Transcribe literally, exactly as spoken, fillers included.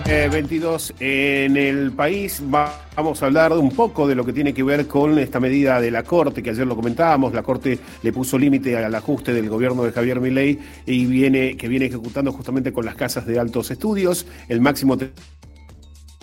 Eh, veintidós en el país. Vamos a hablar un poco de lo que tiene que ver con esta medida de la Corte, que ayer lo comentábamos. La Corte le puso límite al ajuste del gobierno de Javier Milei y viene, que viene ejecutando justamente con las casas de altos estudios. El máximo